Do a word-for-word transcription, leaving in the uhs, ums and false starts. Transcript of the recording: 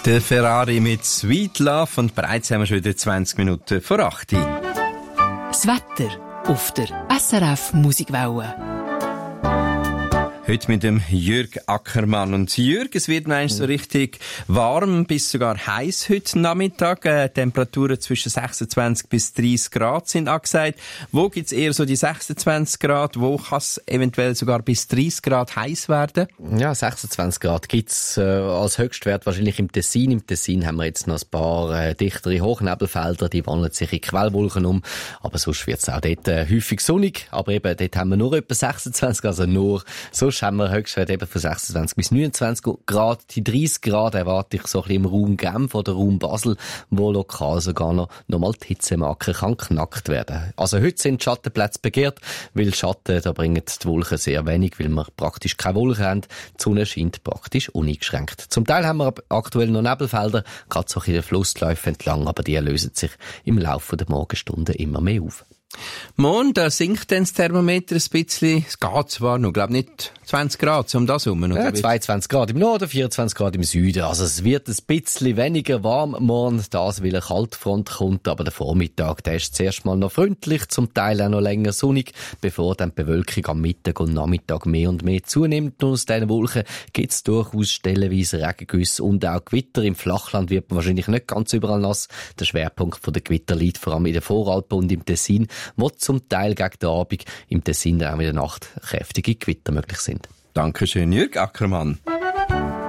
Der Ferrari mit Sweet Love und bereits haben wir schon wieder zwanzig Minuten vor acht. Das Wetter auf der S R F Musikwelle. Heute mit dem Jürg Ackermann. Und Jürg, es wird noch so richtig warm, bis sogar heiß heute Nachmittag. Äh, Temperaturen zwischen sechsundzwanzig bis dreißig Grad sind angesagt. Wo gibt's eher so die sechsundzwanzig Grad? Wo kann es eventuell sogar bis dreißig Grad heiß werden? Ja, sechsundzwanzig Grad gibt's äh, als Höchstwert wahrscheinlich im Tessin. Im Tessin haben wir jetzt noch ein paar äh, dichtere Hochnebelfelder, die wandeln sich in Quellwolken um. Aber sonst wird's auch dort äh, häufig sonnig. Aber eben, dort haben wir nur etwa sechsundzwanzig, also nur so haben wir Höchstwert eben von sechsundzwanzig bis neunundzwanzig Grad. Die dreißig Grad erwarte ich so ein bisschen im Raum Genf oder Raum Basel, wo lokal sogar noch, noch mal die Hitzemarke kann knackt werden. Also heute sind die Schattenplätze begehrt, weil Schatten, da bringen die Wolken sehr wenig, weil wir praktisch keine Wolken haben. Die Sonne scheint praktisch uneingeschränkt. Zum Teil haben wir aktuell noch Nebelfelder, gerade so in den Flussläufen entlang, aber die lösen sich im Laufe der Morgenstunden immer mehr auf. Morgen, da sinkt dann das Thermometer ein bisschen. Es geht zwar noch, glaube nicht zwanzig Grad, so um das herum. Ja, zweiundzwanzig Grad im Norden, vierundzwanzig Grad im Süden. Also es wird ein bisschen weniger warm morgen, das weil eine Kaltfront kommt, aber der Vormittag, der ist zuerst mal noch freundlich, zum Teil auch noch länger sonnig, bevor dann die Bewölkung am Mittag und Nachmittag mehr und mehr zunimmt. Und aus diesen Wolken gibt es durchaus stellenweise Regengüsse und auch Gewitter. Im Flachland wird man wahrscheinlich nicht ganz überall nass. Der Schwerpunkt der Gewitter liegt vor allem in den Voralpen und im Tessin, wo zum Teil gegen den Abend im Tessin auch in der Nacht kräftige Gewitter möglich sind. Dankeschön, Jürg Ackermann.